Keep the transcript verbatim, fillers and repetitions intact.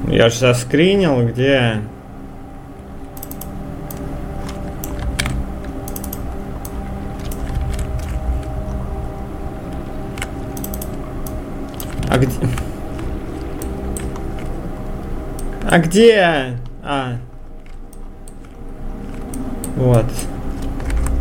Я же заскринил, где... А где... А где? А. Вот.